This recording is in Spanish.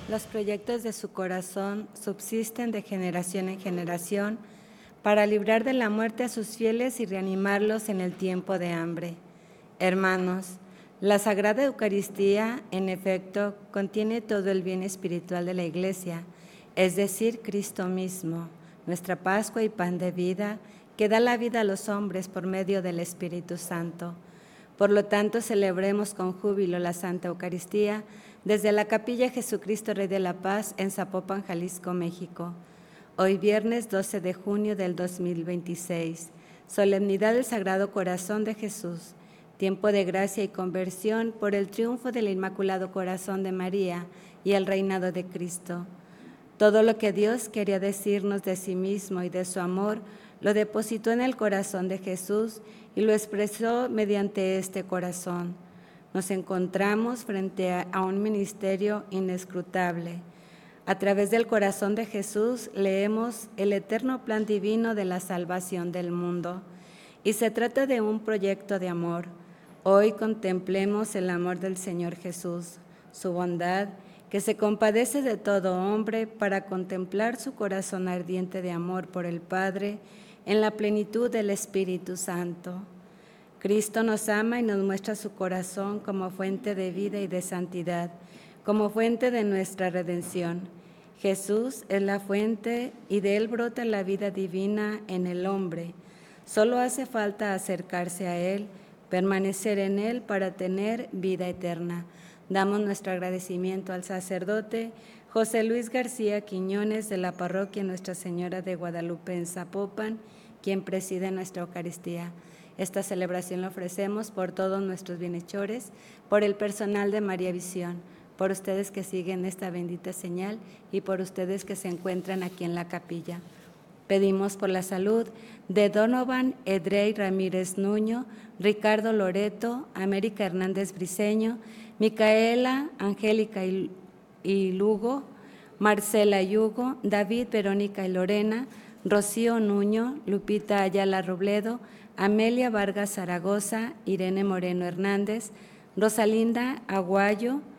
Los proyectos de su corazón subsisten de generación en generación para librar de la muerte a sus fieles y reanimarlos en el tiempo de hambre. Hermanos, la Sagrada Eucaristía, en efecto, contiene todo el bien espiritual de la Iglesia, es decir, Cristo mismo, nuestra Pascua y pan de vida, que da la vida a los hombres por medio del Espíritu Santo. Por lo tanto, celebremos con júbilo la Santa Eucaristía desde la Capilla Jesucristo Rey de la Paz en Zapopan, Jalisco, México. Hoy viernes 12 de junio del 2026, solemnidad del Sagrado Corazón de Jesús, tiempo de gracia y conversión por el triunfo del Inmaculado Corazón de María y el reinado de Cristo. Todo lo que Dios quería decirnos de sí mismo y de su amor, lo depositó en el corazón de Jesús y lo expresó mediante este corazón. Nos encontramos frente a un ministerio inescrutable. A través del corazón de Jesús leemos el eterno plan divino de la salvación del mundo. Y se trata de un proyecto de amor. Hoy contemplemos el amor del Señor Jesús, su bondad, que se compadece de todo hombre para contemplar su corazón ardiente de amor por el Padre en la plenitud del Espíritu Santo. Cristo nos ama y nos muestra su corazón como fuente de vida y de santidad, como fuente de nuestra redención. Jesús es la fuente y de él brota la vida divina en el hombre. Solo hace falta acercarse a él, permanecer en él para tener vida eterna. Damos nuestro agradecimiento al sacerdote José Luis García Quiñones de la parroquia Nuestra Señora de Guadalupe en Zapopan, quien preside nuestra Eucaristía. Esta celebración la ofrecemos por todos nuestros bienhechores, por el personal de María Visión, por ustedes que siguen esta bendita señal y por ustedes que se encuentran aquí en la capilla. Pedimos por la salud de Donovan Edrey Ramírez Nuño, Ricardo Loreto, América Hernández Briceño, Micaela Angélica y Lugo, Marcela Yugo, David, Verónica y Lorena, Rocío Nuño, Lupita Ayala Robledo, Amelia Vargas Zaragoza, Irene Moreno Hernández, Rosalinda Aguayo,